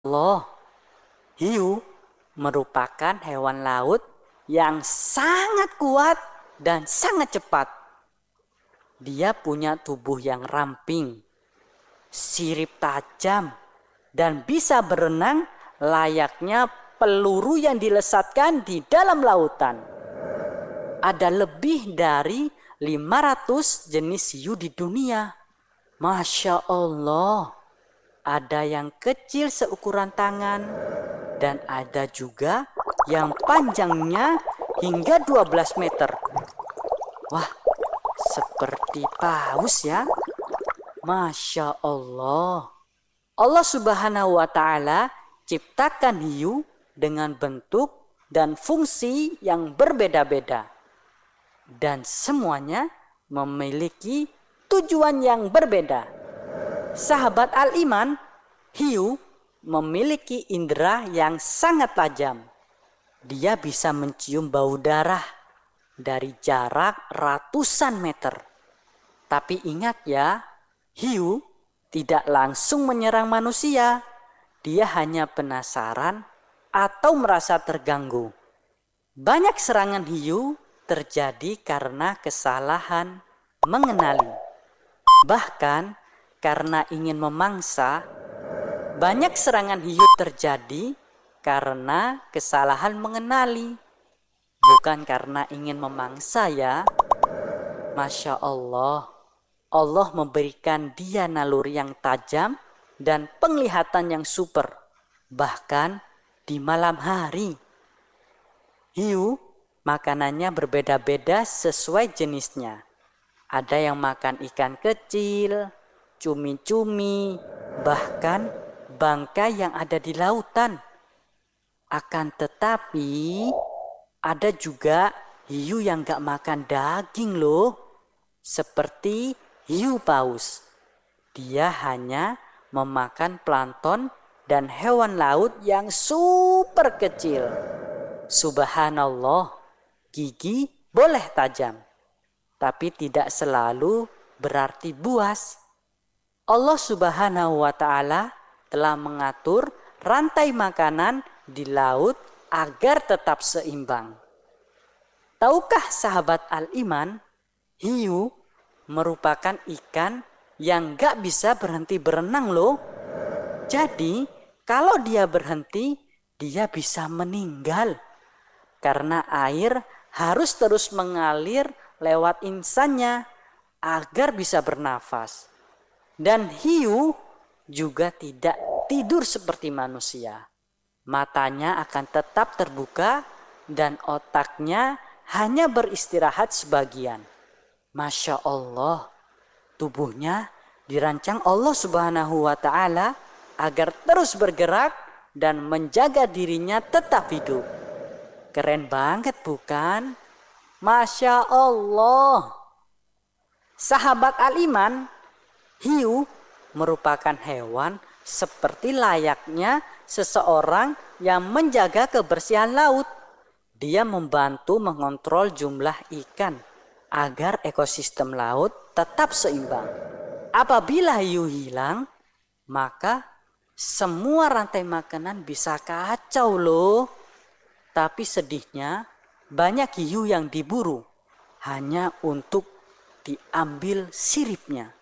Allah, hiu merupakan hewan laut yang sangat kuat dan sangat cepat. Dia punya tubuh yang ramping, sirip tajam, dan bisa berenang layaknya peluru yang dilesatkan di dalam lautan. Ada lebih dari 500 jenis hiu di dunia. Masya Allah, ada yang kecil seukuran tangan dan ada juga yang panjangnya hingga 12 meter. Wah, seperti paus ya. Masya Allah. Allah Subhanahu wa Ta'ala ciptakan hiu dengan bentuk dan fungsi yang berbeda-beda, dan semuanya memiliki tujuan yang berbeda. Sahabat al-iman, hiu memiliki indera yang sangat tajam. Dia bisa mencium bau darah dari jarak ratusan meter. Tapi ingat ya, hiu tidak langsung menyerang manusia. Dia hanya penasaran atau merasa terganggu. Banyak serangan hiu terjadi karena kesalahan mengenali. Bahkan karena ingin memangsa, banyak serangan hiu terjadi karena kesalahan mengenali. Bukan karena ingin memangsa ya. Masya Allah, Allah memberikan dia naluri yang tajam dan penglihatan yang super, bahkan di malam hari. Hiu makanannya berbeda-beda sesuai jenisnya. Ada yang makan ikan kecil, cumi-cumi, bahkan bangkai yang ada di lautan. Akan tetapi ada juga hiu yang gak makan daging loh. Seperti hiu paus. Dia hanya memakan plankton dan hewan laut yang super kecil. Subhanallah, gigi boleh tajam, tapi tidak selalu berarti buas. Allah Subhanahu wa Ta'ala telah mengatur rantai makanan di laut agar tetap seimbang. Tahukah sahabat al-iman, hiu merupakan ikan yang gak bisa berhenti berenang loh. Jadi kalau dia berhenti, dia bisa meninggal. Karena air harus terus mengalir lewat insannya agar bisa bernafas. Dan hiu juga tidak tidur seperti manusia. Matanya akan tetap terbuka dan otaknya hanya beristirahat sebagian. Masya Allah, tubuhnya dirancang Allah Subhanahu wa Ta'ala agar terus bergerak dan menjaga dirinya tetap hidup. Keren banget bukan? Masya Allah. Sahabat al-iman, hiu merupakan hewan seperti layaknya seseorang yang menjaga kebersihan laut. Dia membantu mengontrol jumlah ikan agar ekosistem laut tetap seimbang. Apabila hiu hilang, maka semua rantai makanan bisa kacau loh. Tapi sedihnya banyak hiu yang diburu hanya untuk diambil siripnya.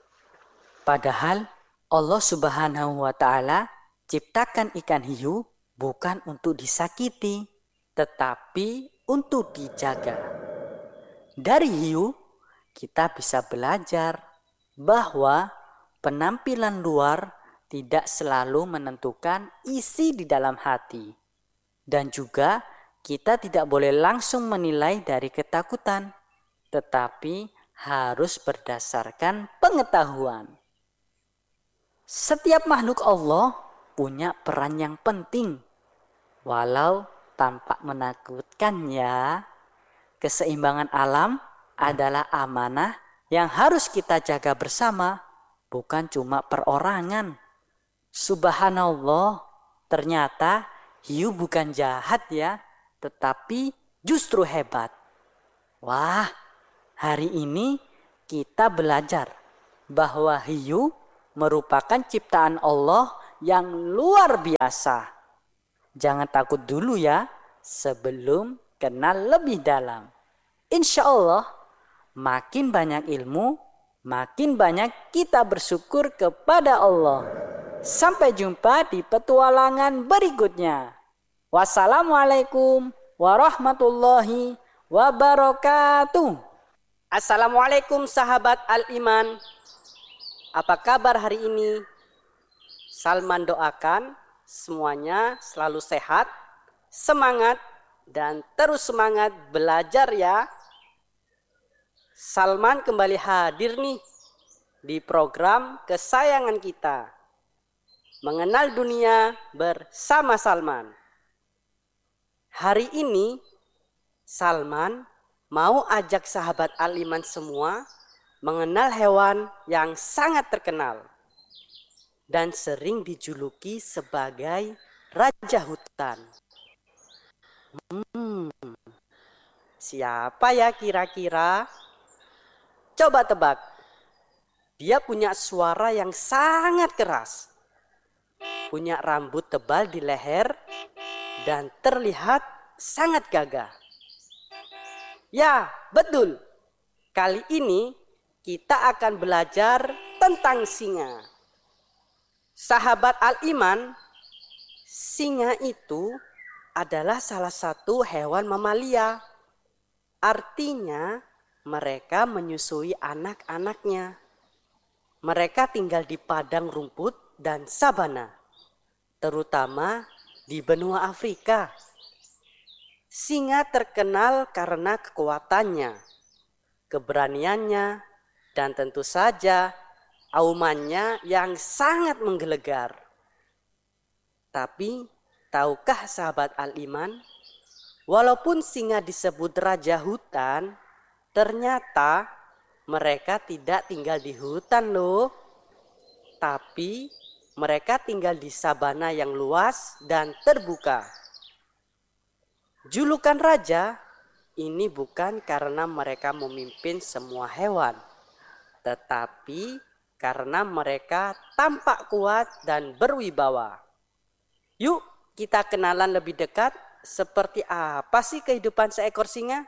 Padahal Allah Subhanahu wa Ta'ala ciptakan ikan hiu bukan untuk disakiti, tetapi untuk dijaga. Dari hiu kita bisa belajar bahwa penampilan luar tidak selalu menentukan isi di dalam hati. Dan juga kita tidak boleh langsung menilai dari ketakutan, tetapi harus berdasarkan pengetahuan. Setiap makhluk Allah punya peran yang penting, walau tampak menakutkan ya. Keseimbangan alam adalah amanah yang harus kita jaga bersama, bukan cuma perorangan. Subhanallah, ternyata hiu bukan jahat ya, tetapi justru hebat. Wah, hari ini kita belajar bahwa hiu merupakan ciptaan Allah yang luar biasa. Jangan takut dulu ya sebelum kenal lebih dalam. Insya Allah makin banyak ilmu, makin banyak kita bersyukur kepada Allah. Sampai jumpa di petualangan berikutnya. Wassalamualaikum warahmatullahi wabarakatuh. Assalamualaikum sahabat Al-Iman. Apa kabar hari ini? Salman doakan semuanya selalu sehat, semangat, dan terus semangat belajar ya. Salman kembali hadir nih di program kesayangan kita, Mengenal Dunia bersama Salman. Hari ini Salman mau ajak sahabat Al-Iman semua mengenal hewan yang sangat terkenal dan sering dijuluki sebagai raja hutan. Siapa ya kira-kira? Coba tebak. Dia punya suara yang sangat keras, punya rambut tebal di leher, dan terlihat sangat gagah. Ya, betul. Kali ini kita akan belajar tentang singa. Sahabat Al-Iman, singa itu adalah salah satu hewan mamalia. Artinya mereka menyusui anak-anaknya. Mereka tinggal di padang rumput dan sabana, terutama di benua Afrika. Singa terkenal karena kekuatannya, keberaniannya, dan tentu saja aumannya yang sangat menggelegar. Tapi tahukah sahabat Al-Iman, walaupun singa disebut raja hutan, ternyata mereka tidak tinggal di hutan loh. Tapi mereka tinggal di sabana yang luas dan terbuka. Julukan raja ini bukan karena mereka memimpin semua hewan, tetapi karena mereka tampak kuat dan berwibawa. Yuk kita kenalan lebih dekat, seperti apa sih kehidupan seekor singa?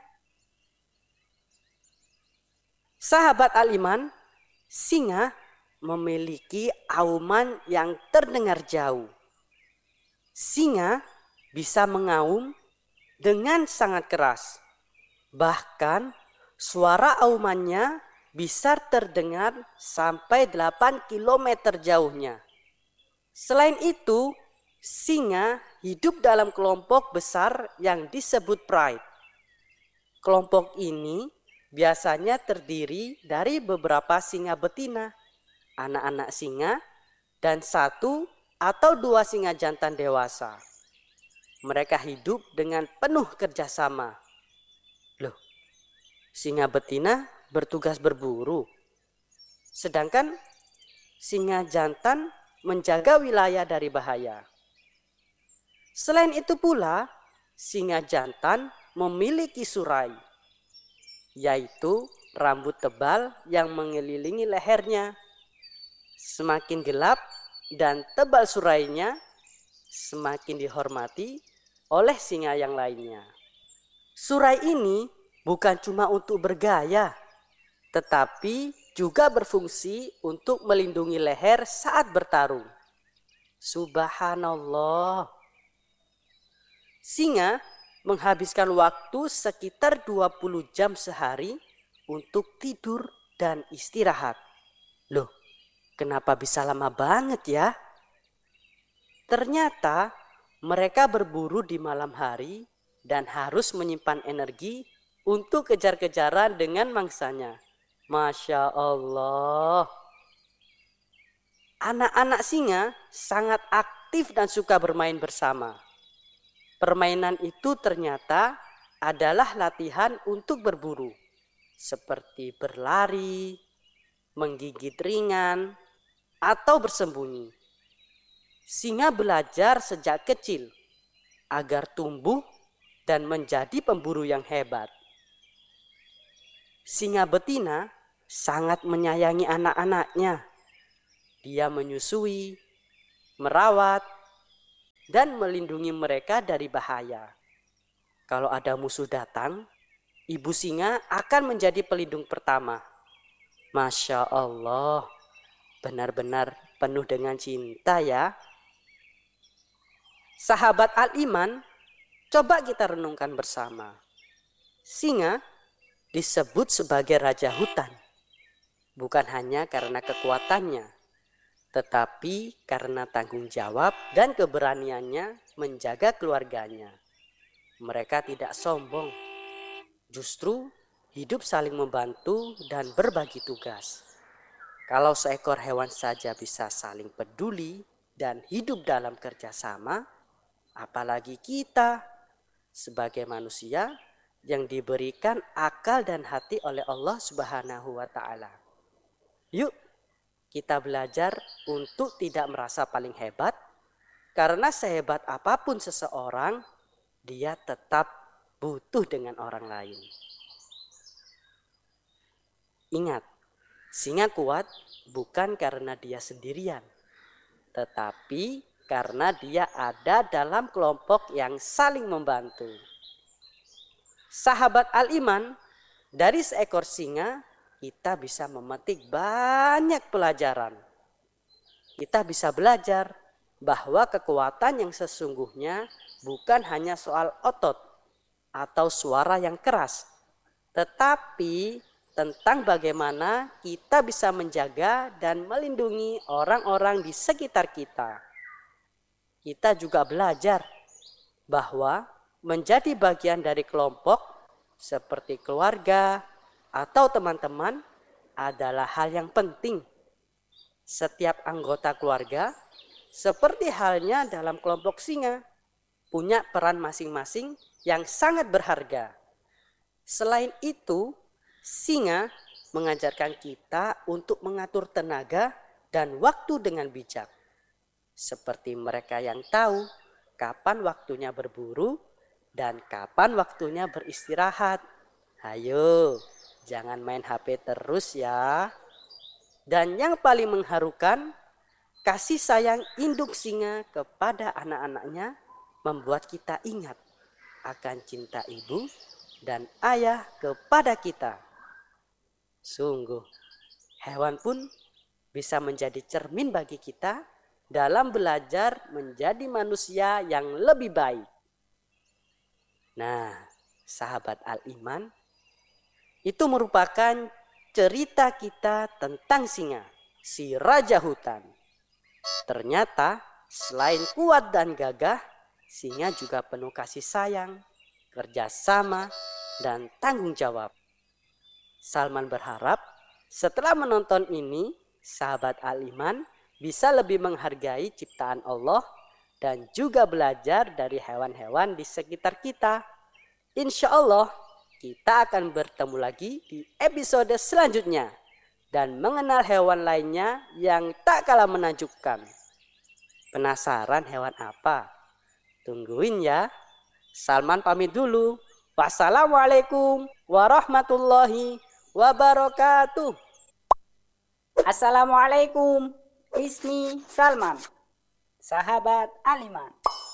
Sahabat Al-Iman, singa memiliki auman yang terdengar jauh. Singa bisa mengaum dengan sangat keras. Bahkan suara aumannya bisa terdengar sampai 8 km jauhnya. Selain itu, singa hidup dalam kelompok besar yang disebut pride. Kelompok ini biasanya terdiri dari beberapa singa betina, anak-anak singa, dan 1 atau 2 singa jantan dewasa. Mereka hidup dengan penuh kerjasama. Loh, singa betina bertugas berburu, sedangkan singa jantan menjaga wilayah dari bahaya. Selain itu pula, singa jantan memiliki surai, yaitu rambut tebal yang mengelilingi lehernya. Semakin gelap dan tebal surainya, semakin dihormati oleh singa yang lainnya. Surai ini bukan cuma untuk bergaya, tetapi juga berfungsi untuk melindungi leher saat bertarung. Subhanallah. Singa menghabiskan waktu sekitar 20 jam sehari untuk tidur dan istirahat. Loh, kenapa bisa lama banget ya? Ternyata mereka berburu di malam hari dan harus menyimpan energi untuk kejar-kejaran dengan mangsanya. Masya Allah. Anak-anak singa sangat aktif dan suka bermain bersama. Permainan itu ternyata adalah latihan untuk berburu, seperti berlari, menggigit ringan, atau bersembunyi. Singa belajar sejak kecil agar tumbuh dan menjadi pemburu yang hebat. Singa betina sangat menyayangi anak-anaknya. Dia menyusui, merawat, dan melindungi mereka dari bahaya. Kalau ada musuh datang, ibu singa akan menjadi pelindung pertama. Masya Allah, benar-benar penuh dengan cinta ya. Sahabat Al-Iman, coba kita renungkan bersama. Singa disebut sebagai raja hutan, bukan hanya karena kekuatannya, tetapi karena tanggung jawab dan keberaniannya menjaga keluarganya. Mereka tidak sombong, justru hidup saling membantu dan berbagi tugas. Kalau seekor hewan saja bisa saling peduli dan hidup dalam kerjasama, apalagi kita sebagai manusia yang diberikan akal dan hati oleh Allah Subhanahu wa Ta'ala. Yuk, kita belajar untuk tidak merasa paling hebat, karena sehebat apapun seseorang, dia tetap butuh dengan orang lain. Ingat, singa kuat bukan karena dia sendirian, tetapi karena dia ada dalam kelompok yang saling membantu. Sahabat Al-Iman, dari seekor singa kita bisa memetik banyak pelajaran. Kita bisa belajar bahwa kekuatan yang sesungguhnya bukan hanya soal otot atau suara yang keras, tetapi tentang bagaimana kita bisa menjaga dan melindungi orang-orang di sekitar kita. Kita juga belajar bahwa menjadi bagian dari kelompok seperti keluarga atau teman-teman adalah hal yang penting. Setiap anggota keluarga, seperti halnya dalam kelompok singa, punya peran masing-masing yang sangat berharga. Selain itu, singa mengajarkan kita untuk mengatur tenaga dan waktu dengan bijak. Seperti mereka yang tahu kapan waktunya berburu dan kapan waktunya beristirahat. Ayo, jangan main HP terus ya. Dan yang paling mengharukan, kasih sayang induk singa kepada anak-anaknya membuat kita ingat akan cinta ibu dan ayah kepada kita. Sungguh, hewan pun bisa menjadi cermin bagi kita dalam belajar menjadi manusia yang lebih baik. Nah, sahabat Al-Iman, itu merupakan cerita kita tentang singa, si raja hutan. Ternyata selain kuat dan gagah, singa juga penuh kasih sayang, kerjasama, dan tanggung jawab. Salman berharap setelah menonton ini, sahabat Al-Iman bisa lebih menghargai ciptaan Allah dan juga belajar dari hewan-hewan di sekitar kita. Insya Allah kita akan bertemu lagi di episode selanjutnya dan mengenal hewan lainnya yang tak kalah menakjubkan. Penasaran hewan apa? Tungguin ya. Salman pamit dulu. Wassalamualaikum warahmatullahi wabarakatuh. Assalamualaikum. Ismi Salman, sahabat Al-Iman.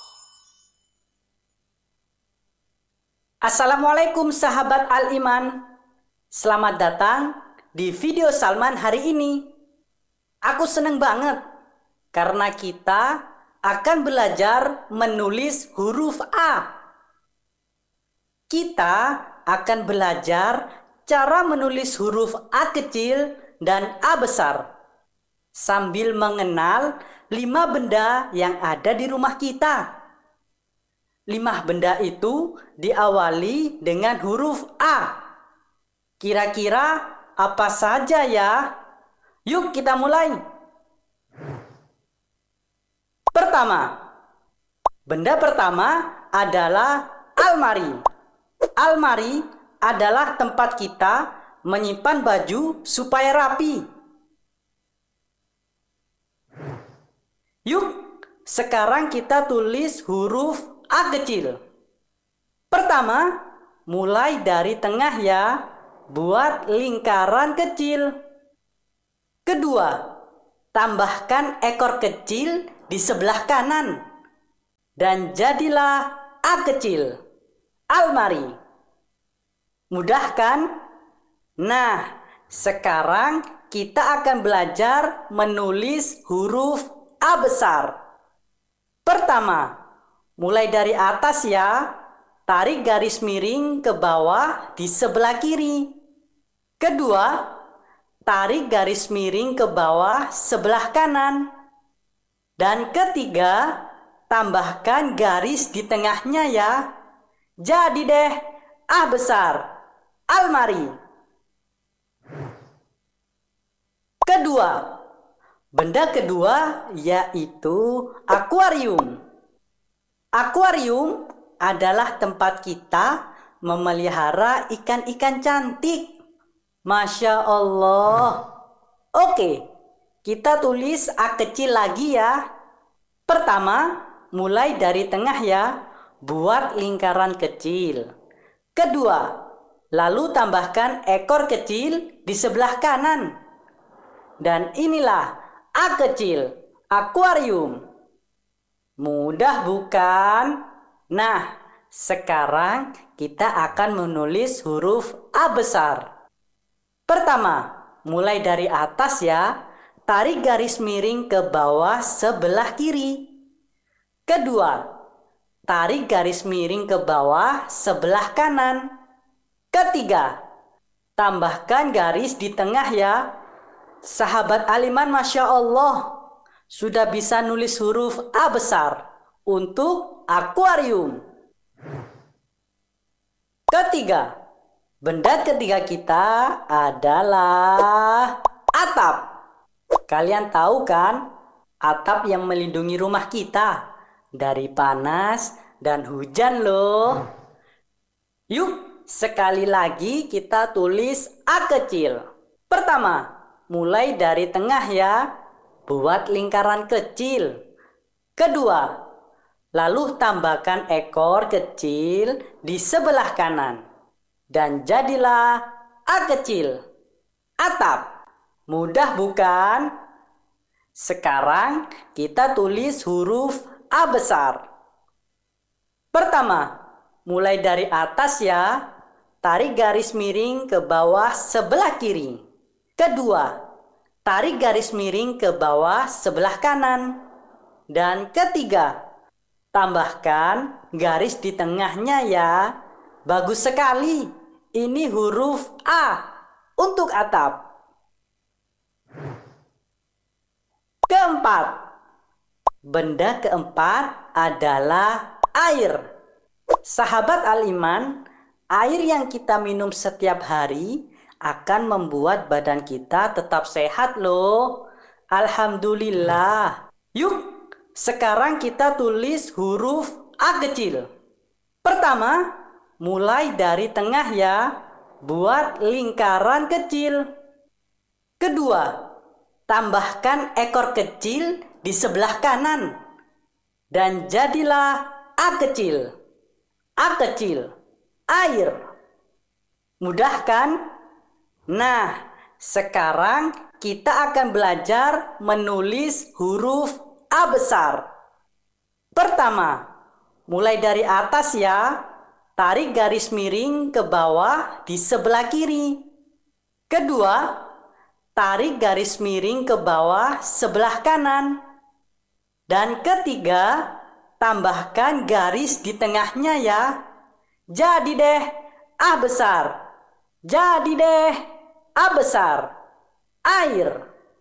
Assalamualaikum sahabat Al-Iman. Selamat datang di video Salman hari ini. Aku senang banget karena kita akan belajar menulis huruf A. Kita akan belajar cara menulis huruf A kecil dan A besar, sambil mengenal 5 benda yang ada di rumah kita. 5 benda itu diawali dengan huruf A. Kira-kira apa saja ya? Yuk kita mulai. Benda pertama adalah almari. Almari adalah tempat kita menyimpan baju supaya rapi. Yuk, sekarang kita tulis huruf A kecil. Pertama, mulai dari tengah ya, buat lingkaran kecil. Kedua, tambahkan ekor kecil di sebelah kanan. Dan jadilah A kecil, almari. Mudah kan? Nah, sekarang kita akan belajar menulis huruf A besar. Pertama, mulai dari atas ya. Tarik garis miring ke bawah di sebelah kiri. Kedua, tarik garis miring ke bawah sebelah kanan. Dan ketiga, tambahkan garis di tengahnya ya. Jadi deh, A besar, almari. Kedua, benda kedua yaitu akuarium. Akuarium adalah tempat kita memelihara ikan-ikan cantik. Masya Allah. Oke, kita tulis A kecil lagi ya. Pertama, mulai dari tengah ya. Buat lingkaran kecil. Kedua, lalu tambahkan ekor kecil di sebelah kanan. Dan inilah A kecil, akuarium. Mudah bukan? Nah, sekarang kita akan menulis huruf A besar. Pertama, mulai dari atas ya. Tarik garis miring ke bawah sebelah kiri. Kedua, tarik garis miring ke bawah sebelah kanan. Ketiga, tambahkan garis di tengah ya. Sahabat Aliman, Masya Allah, sudah bisa nulis huruf A besar untuk akuarium. Ketiga, benda ketiga kita adalah atap. Kalian tahu kan, atap yang melindungi rumah kita dari panas dan hujan loh. Yuk, sekali lagi kita tulis A kecil. Pertama, mulai dari tengah ya. Buat lingkaran kecil. Kedua, lalu tambahkan ekor kecil di sebelah kanan. Dan jadilah A kecil, atap. Mudah bukan? Sekarang kita tulis huruf A besar. Pertama, mulai dari atas ya. Tarik garis miring ke bawah sebelah kiri. Kedua, tarik garis miring ke bawah sebelah kanan. Dan ketiga, tambahkan garis di tengahnya ya. Bagus sekali. Ini huruf A untuk atap. Keempat, benda keempat adalah air. Sahabat Al-Iman, air yang kita minum setiap hari akan membuat badan kita tetap sehat loh. Alhamdulillah. Yuk, sekarang kita tulis huruf A kecil. Pertama, mulai dari tengah ya. Buat lingkaran kecil. Kedua, tambahkan ekor kecil di sebelah kanan. Dan jadilah A kecil. A kecil, air. Mudah kan? Nah, sekarang kita akan belajar menulis huruf A besar. Pertama, mulai dari atas ya. Tarik garis miring ke bawah di sebelah kiri. Kedua, tarik garis miring ke bawah sebelah kanan. Dan ketiga, tambahkan garis di tengahnya ya. Jadi deh, A besar. Jadi deh, A besar, air.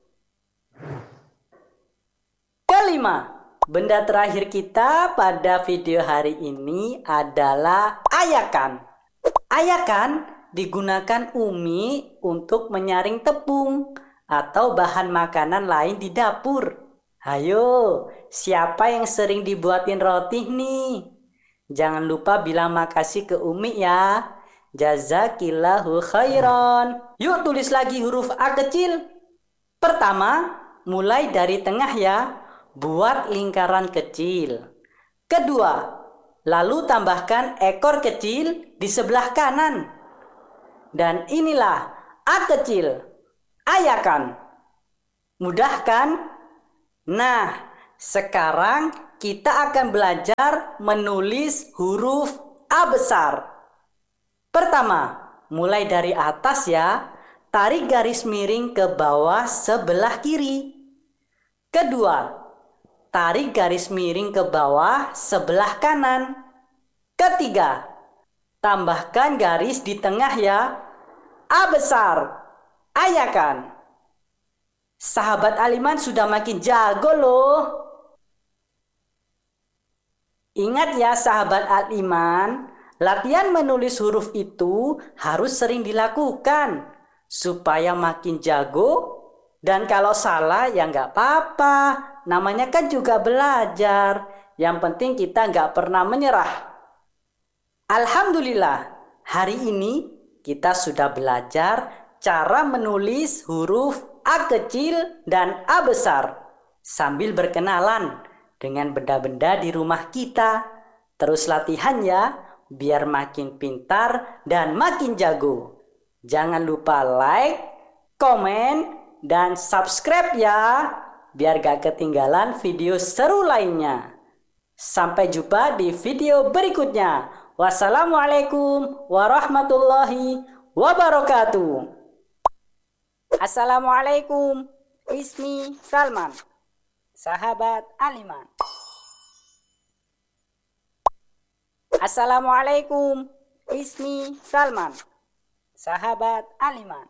Kelima, benda terakhir kita pada video hari ini adalah ayakan. Ayakan digunakan Umi untuk menyaring tepung atau bahan makanan lain di dapur. Hayo, siapa yang sering dibuatin roti nih? Jangan lupa bilang makasih ke Umi ya. Jazakillahu khairan. Yuk tulis lagi huruf A kecil. Pertama, mulai dari tengah ya. Buat lingkaran kecil. Kedua, lalu tambahkan ekor kecil di sebelah kanan. Dan inilah A kecil, ayakan. Mudah kan? Nah, sekarang kita akan belajar menulis huruf A besar. Pertama, mulai dari atas ya. Tarik garis miring ke bawah sebelah kiri. Kedua, tarik garis miring ke bawah sebelah kanan. Ketiga, tambahkan garis di tengah ya. A besar. Ayakan. Sahabat Aliman sudah makin jago loh. Ingat ya sahabat Aliman, latihan menulis huruf itu harus sering dilakukan supaya makin jago. Dan kalau salah ya nggak apa-apa, namanya kan juga belajar. Yang penting kita nggak pernah menyerah. Alhamdulillah, hari ini kita sudah belajar cara menulis huruf A kecil dan A besar sambil berkenalan dengan benda-benda di rumah kita. Terus latihan ya, biar makin pintar dan makin jago. Jangan lupa like, komen, dan subscribe ya, biar gak ketinggalan video seru lainnya. Sampai jumpa di video berikutnya. Wassalamualaikum warahmatullahi wabarakatuh. Assalamualaikum. Ismi Salman. Sahabat Aliman. Assalamualaikum. Ismi Salman. Sahabat Aliman.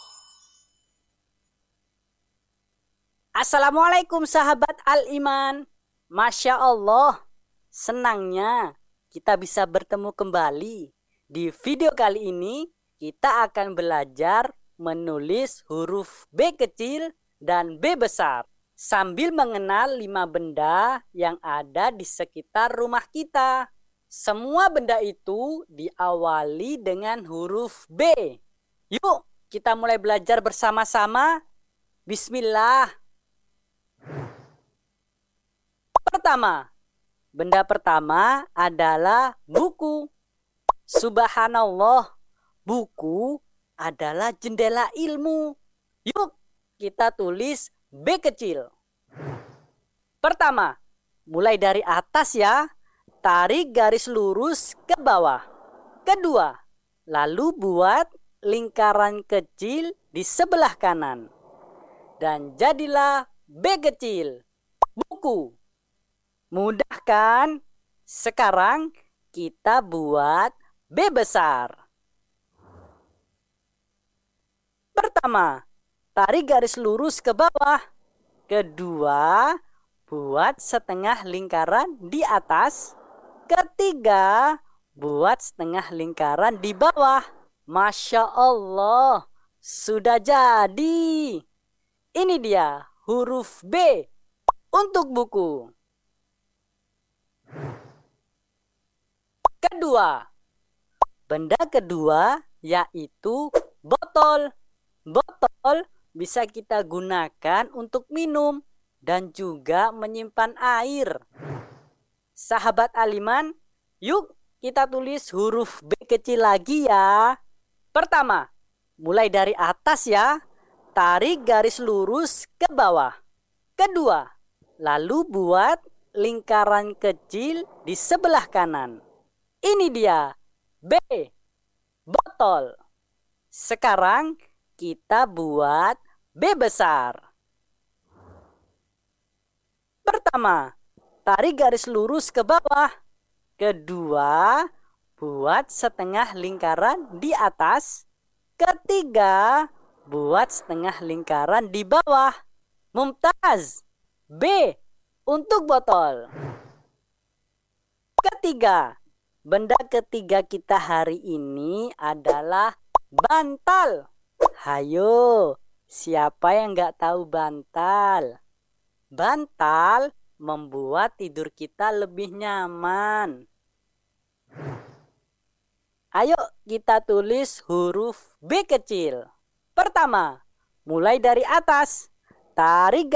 Assalamualaikum sahabat Al-Iman. Masya Allah, senangnya kita bisa bertemu kembali. Di video kali ini kita akan belajar menulis huruf B kecil dan B besar sambil mengenal 5 benda yang ada di sekitar rumah kita. Semua benda itu diawali dengan huruf B. Yuk kita mulai belajar bersama-sama. Bismillah. Benda pertama adalah buku. Subhanallah, buku adalah jendela ilmu. Yuk kita tulis B kecil. Pertama, mulai dari atas ya. Tarik garis lurus ke bawah. Kedua, lalu buat lingkaran kecil di sebelah kanan. Dan jadilah B kecil. Buku. Mudah kan? Sekarang kita buat B besar. Pertama, tarik garis lurus ke bawah. Kedua, buat setengah lingkaran di atas. Ketiga, buat setengah lingkaran di bawah. Masya Allah, sudah jadi. Ini dia huruf B untuk buku. Kedua, benda kedua yaitu botol. Botol bisa kita gunakan untuk minum dan juga menyimpan air. Sahabat Aliman, yuk kita tulis huruf B kecil lagi ya. Pertama, mulai dari atas ya. Tarik garis lurus ke bawah. Kedua, lalu buat lingkaran kecil di sebelah kanan. Ini dia B, botol. Sekarang kita buat B besar. Pertama, tarik garis lurus ke bawah. Kedua, buat setengah lingkaran di atas. Ketiga, buat setengah lingkaran di bawah. Mumtaz. B untuk botol. Ketiga, benda ketiga kita hari ini adalah bantal. Hayo, siapa yang nggak tahu bantal? Bantal membuat tidur kita lebih nyaman. Ayo kita tulis huruf B kecil. Pertama, mulai dari atas. Tarik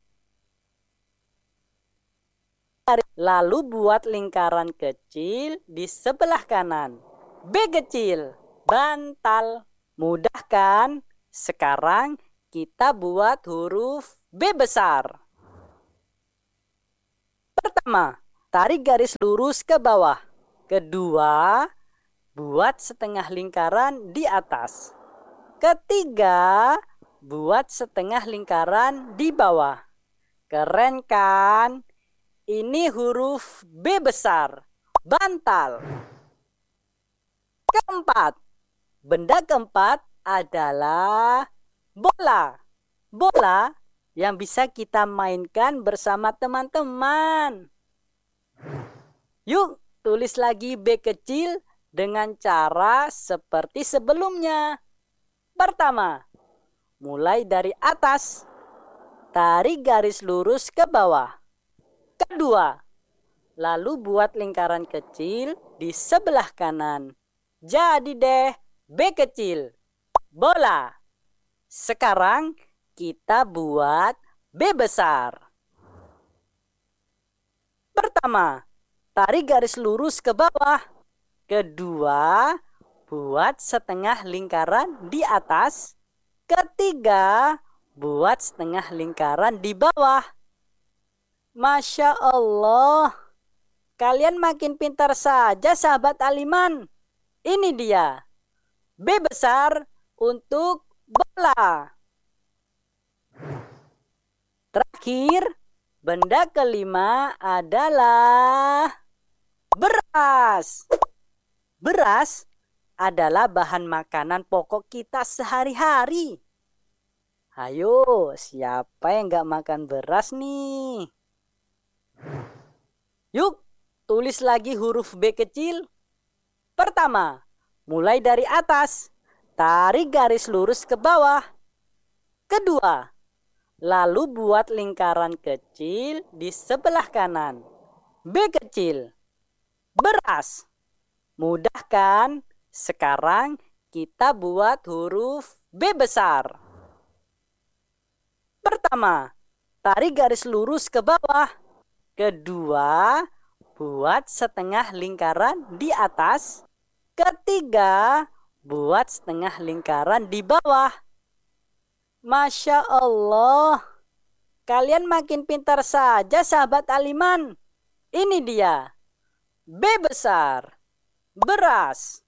garis, lalu buat lingkaran kecil di sebelah kanan. B kecil, bantal. Mudah kan? Sekarang kita buat huruf B besar. Pertama, tarik garis lurus ke bawah. Kedua, buat setengah lingkaran di atas. Ketiga, buat setengah lingkaran di bawah. Keren kan? Ini huruf B besar, bantal. Keempat, benda keempat adalah bola. Bola yang bisa kita mainkan bersama teman-teman. Yuk, tulis lagi B kecil dengan cara seperti sebelumnya. Pertama, mulai dari atas, tarik garis lurus ke bawah. Kedua, lalu buat lingkaran kecil di sebelah kanan. Jadi deh, B kecil, bola. Sekarang kita buat B besar. Pertama, tarik garis lurus ke bawah. Kedua, buat setengah lingkaran di atas. Ketiga, buat setengah lingkaran di bawah. Masya Allah, kalian makin pintar saja sahabat Aliman. Ini dia, B besar untuk bola. Terakhir, benda kelima adalah beras. Beras adalah bahan makanan pokok kita sehari-hari. Ayo, siapa yang gak makan beras nih? Yuk, tulis lagi huruf B kecil. Pertama, mulai dari atas, tarik garis lurus ke bawah. Kedua, lalu buat lingkaran kecil di sebelah kanan. B kecil, beras. Mudah kan? Sekarang kita buat huruf B besar. Pertama, tarik garis lurus ke bawah. Kedua, buat setengah lingkaran di atas. Ketiga, buat setengah lingkaran di bawah. Masya Allah, kalian makin pintar saja sahabat Aliman. Ini dia, B besar, beras.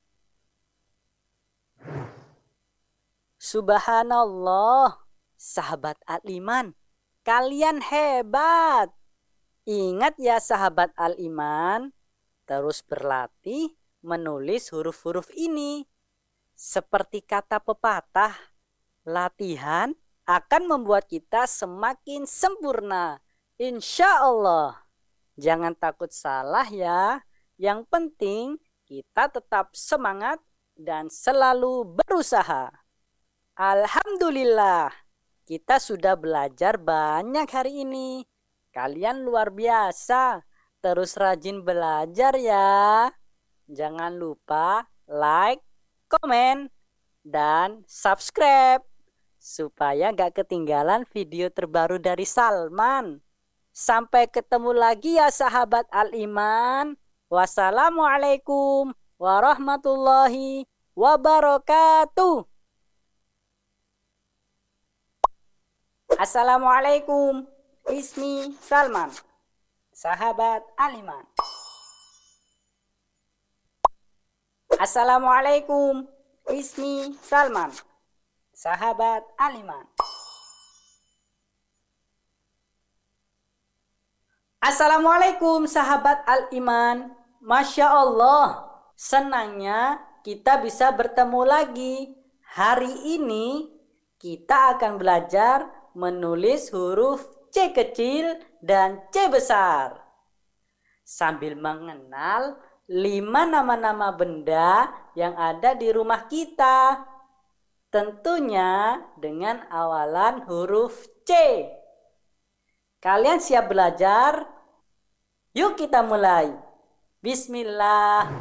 Subhanallah, sahabat Aliman, kalian hebat. Ingat ya sahabat Aliman, terus berlatih menulis huruf-huruf ini. Seperti kata pepatah, latihan akan membuat kita semakin sempurna. Insya Allah. Jangan takut salah ya. Yang penting kita tetap semangat dan selalu berusaha. Alhamdulillah, kita sudah belajar banyak hari ini. Kalian luar biasa. Terus rajin belajar ya. Jangan lupa like, komen, dan subscribe supaya gak ketinggalan video terbaru dari Salman. Sampai ketemu lagi ya sahabat Al-Iman. Wassalamualaikum warahmatullahi wabarakatuh. Assalamualaikum. Ismi Salman, sahabat Al-Iman. Assalamualaikum. Ismi Salman, sahabat Al-Iman. Assalamualaikum sahabat Al-Iman. Masya Allah, senangnya kita bisa bertemu lagi. Hari ini kita akan belajar menulis huruf C kecil dan C besar. Sambil mengenal 5 nama-nama benda yang ada di rumah kita. Tentunya dengan awalan huruf C. Kalian siap belajar? Yuk kita mulai. Bismillah.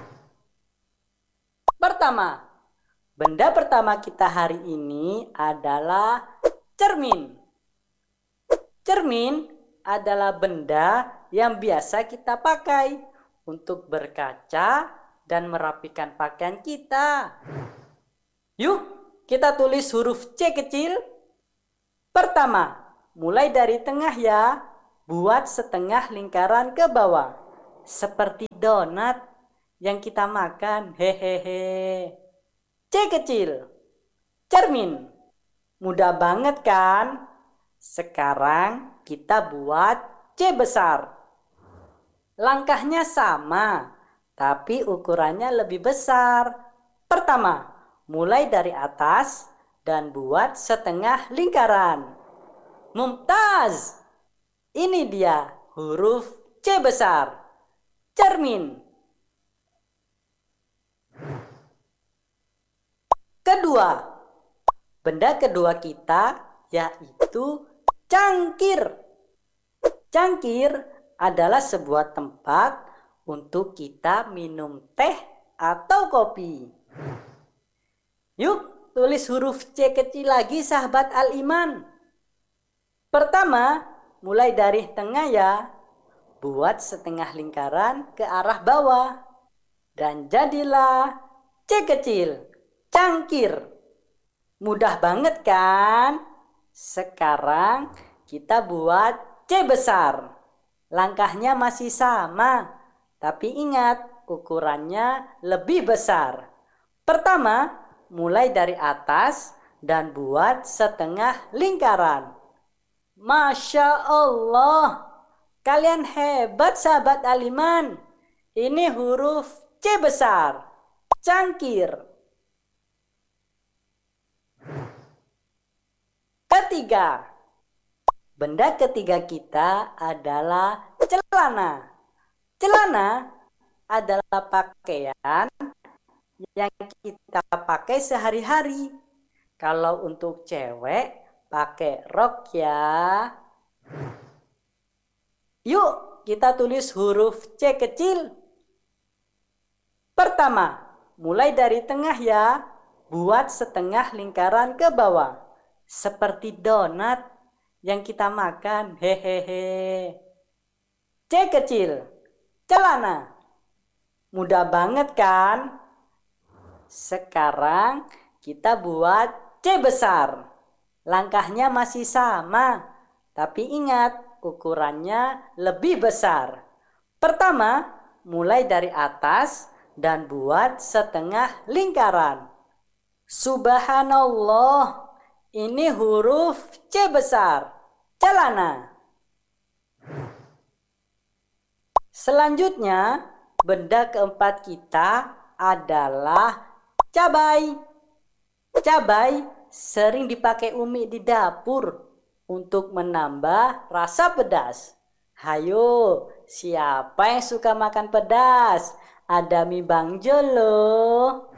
Pertama, benda pertama kita hari ini adalah cermin. Cermin adalah benda yang biasa kita pakai untuk berkaca dan merapikan pakaian kita. Yuk, kita tulis huruf C kecil. Pertama, mulai dari tengah ya. buat setengah lingkaran ke bawah. Seperti donat yang kita makan. Hehehe. C kecil. Cermin. Mudah banget kan? Sekarang kita buat C besar. Langkahnya sama, tapi ukurannya lebih besar. Pertama, mulai dari atas dan buat setengah lingkaran. Mumtaz! Ini dia huruf C besar. Cermin. Kedua, benda kedua kita yaitu cangkir. Cangkir adalah sebuah tempat untuk kita minum teh atau kopi. Yuk, tulis huruf C kecil lagi sahabat Al-Iman. Pertama, mulai dari tengah ya. Buat setengah lingkaran ke arah bawah. Dan jadilah C kecil, cangkir. Mudah banget kan? Sekarang kita buat C besar. Langkahnya masih sama, tapi ingat ukurannya lebih besar. Pertama, mulai dari atas dan buat setengah lingkaran. Masya Allah, kalian hebat sahabat Aliman. Ini huruf C besar, cangkir. Ketiga, benda ketiga kita adalah celana. Celana adalah pakaian yang kita pakai sehari-hari. Kalau untuk cewek, pakai rok ya. Yuk, kita tulis huruf C kecil. Pertama, mulai dari tengah ya. Buat setengah lingkaran ke bawah. Seperti donat yang kita makan. Hehehe. C kecil. Celana. Mudah banget kan? Sekarang kita buat C besar. Langkahnya masih sama, tapi ingat ukurannya lebih besar. Pertama, mulai dari atas dan buat setengah lingkaran. Subhanallah, ini huruf C besar, celana. Selanjutnya, benda keempat kita adalah cabai. Cabai sering dipakai Umi di dapur untuk menambah rasa pedas. Hayo, siapa yang suka makan pedas? Ada mie Bang Jolo.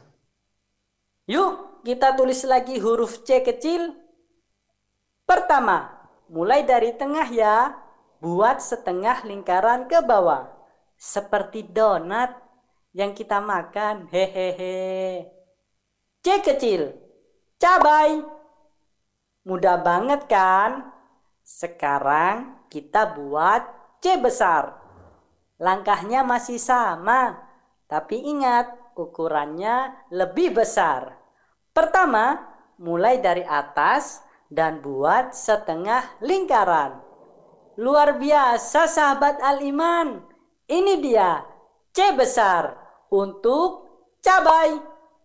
Yuk, kita tulis lagi huruf C kecil. Pertama, mulai dari tengah ya. Buat setengah lingkaran ke bawah. Seperti donat yang kita makan. Hehehe. C kecil. Cabai. Mudah banget kan? Sekarang kita buat C besar. Langkahnya masih sama. Tapi ingat, ukurannya lebih besar. Pertama, mulai dari atas dan buat setengah lingkaran. Luar biasa sahabat Al-Iman. Ini dia C besar untuk cabai.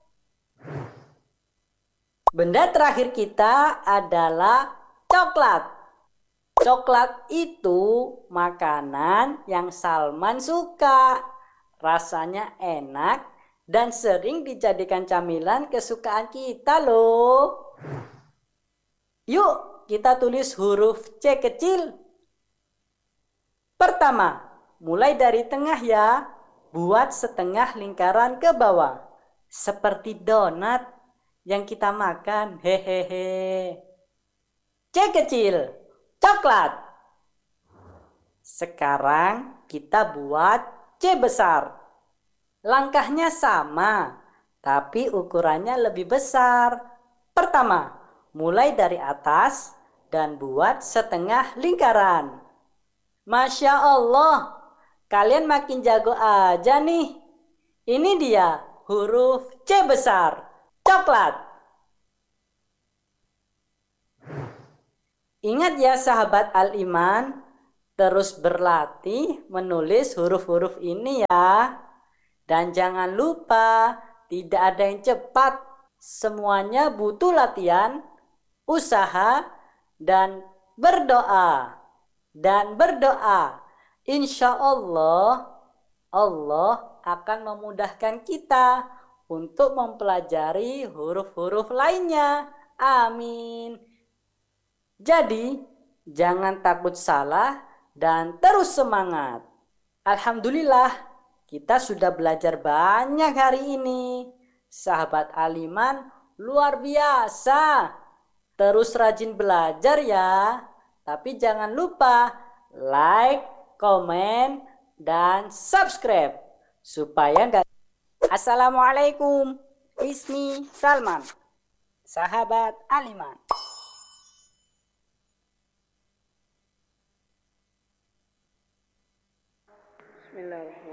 Benda terakhir kita adalah coklat. Coklat itu makanan yang Salman suka. Rasanya enak dan sering dijadikan camilan kesukaan kita loh. Yuk kita tulis huruf C kecil. Pertama, mulai dari tengah ya. Buat setengah lingkaran ke bawah. Seperti donat yang kita makan. Hehehe. C kecil, coklat. Sekarang kita buat C besar. Langkahnya sama, tapi ukurannya lebih besar. Pertama, mulai dari atas dan buat setengah lingkaran. Masya Allah, kalian makin jago aja nih. Ini dia huruf C besar, coklat. Ingat ya sahabat Al-Iman, Terus berlatih menulis huruf-huruf ini ya. Dan jangan lupa, tidak ada yang cepat. Semuanya butuh latihan, usaha, dan berdoa. Insya Allah, Allah akan memudahkan kita untuk mempelajari huruf-huruf lainnya. Amin. Jadi, jangan takut salah dan terus semangat. Alhamdulillah, kita sudah belajar banyak hari ini. Sahabat Aliman luar biasa. Terus rajin belajar ya. Tapi jangan lupa like, komen, dan subscribe. Supaya nggak... Assalamualaikum. Ismi Salman. Sahabat Aliman. Bismillahirrahmanirrahim.